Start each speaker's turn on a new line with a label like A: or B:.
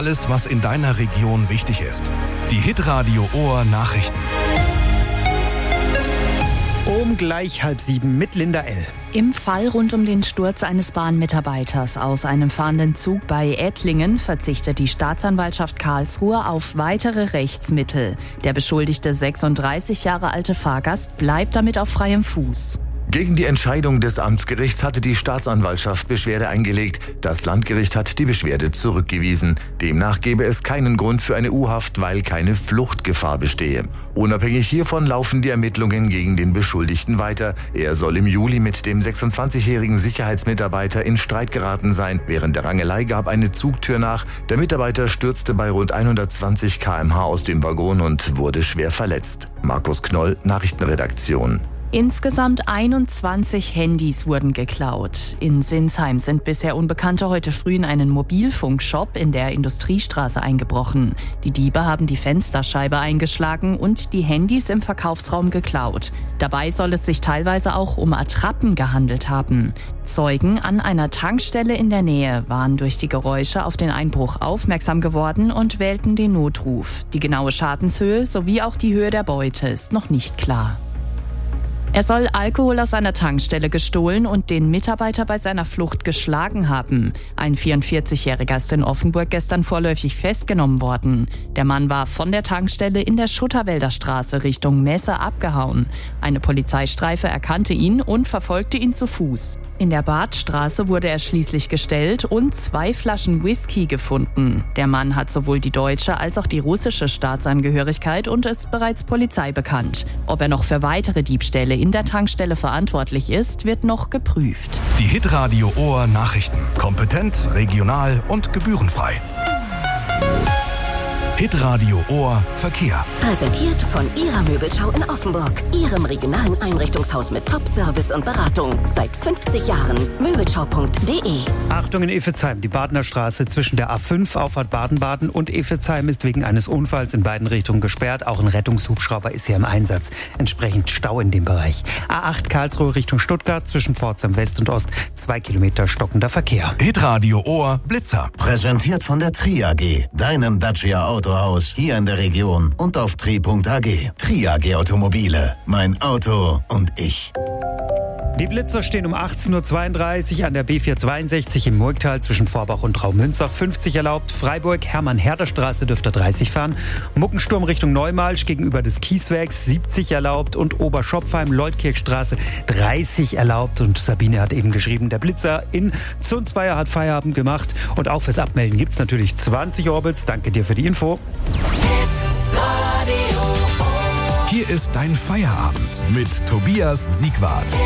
A: Alles, was in deiner Region wichtig ist. Die Hitradio Ohr Nachrichten.
B: Um gleich 6:30 mit Linda L.
C: Im Fall rund um den Sturz eines Bahnmitarbeiters aus einem fahrenden Zug bei Ettlingen verzichtet die Staatsanwaltschaft Karlsruhe auf weitere Rechtsmittel. Der beschuldigte 36 Jahre alte Fahrgast bleibt damit auf freiem Fuß.
D: Gegen die Entscheidung des Amtsgerichts hatte die Staatsanwaltschaft Beschwerde eingelegt. Das Landgericht hat die Beschwerde zurückgewiesen. Demnach gebe es keinen Grund für eine U-Haft, weil keine Fluchtgefahr bestehe. Unabhängig hiervon laufen die Ermittlungen gegen den Beschuldigten weiter. Er soll im Juli mit dem 26-jährigen Sicherheitsmitarbeiter in Streit geraten sein. Während der Rangelei gab eine Zugtür nach. Der Mitarbeiter stürzte bei rund 120 km/h aus dem Waggon und wurde schwer verletzt. Markus Knoll, Nachrichtenredaktion.
C: Insgesamt 21 Handys wurden geklaut. In Sinsheim sind bisher Unbekannte heute früh in einen Mobilfunkshop in der Industriestraße eingebrochen. Die Diebe haben die Fensterscheibe eingeschlagen und die Handys im Verkaufsraum geklaut. Dabei soll es sich teilweise auch um Attrappen gehandelt haben. Zeugen an einer Tankstelle in der Nähe waren durch die Geräusche auf den Einbruch aufmerksam geworden und wählten den Notruf. Die genaue Schadenshöhe sowie auch die Höhe der Beute ist noch nicht klar. Er soll Alkohol aus einer Tankstelle gestohlen und den Mitarbeiter bei seiner Flucht geschlagen haben. Ein 44-Jähriger ist in Offenburg gestern vorläufig festgenommen worden. Der Mann war von der Tankstelle in der Schutterwälder Straße Richtung Messe abgehauen. Eine Polizeistreife erkannte ihn und verfolgte ihn zu Fuß. In der Badstraße wurde er schließlich gestellt und 2 Flaschen Whisky gefunden. Der Mann hat sowohl die deutsche als auch die russische Staatsangehörigkeit und ist bereits Polizei bekannt. Ob er noch für weitere Diebstähle in der Tankstelle verantwortlich ist, wird noch geprüft.
A: Die Hitradio Ohr Nachrichten. Kompetent, regional und gebührenfrei. Hitradio Ohr Verkehr.
E: Präsentiert von Ihrer Möbelschau in Offenburg. Ihrem regionalen Einrichtungshaus mit Top-Service und Beratung. Seit 50 Jahren. Möbelschau.de.
B: Achtung in Iffezheim. Die Badenerstraße zwischen der A5 Auffahrt Baden-Baden und Iffezheim ist wegen eines Unfalls in beiden Richtungen gesperrt. Auch ein Rettungshubschrauber ist hier im Einsatz. Entsprechend Stau in dem Bereich. A8 Karlsruhe Richtung Stuttgart zwischen Pforzheim West und Ost. 2 Kilometer stockender Verkehr.
A: Hitradio Ohr Blitzer.
F: Präsentiert von der Tri AG, deinem Dacia Autohaus hier in der Region und auf tri.ag. Tri AG Automobile. Mein Auto und ich.
B: Die Blitzer stehen um 18.32 Uhr an der B462 im Murgtal zwischen Vorbach und Traumünzach. 50 erlaubt. Freiburg, Hermann-Herder-Straße dürfte 30 fahren. Muckensturm Richtung Neumalsch gegenüber des Kieswerks 70 erlaubt. Und Oberschopfheim, Leutkirchstraße 30 erlaubt. Und Sabine hat eben geschrieben, der Blitzer in Zunzweier hat Feierabend gemacht. Und auch fürs Abmelden gibt es natürlich 20 Orbits. Danke dir für die Info.
A: Hier ist dein Feierabend mit Tobias Siegwart.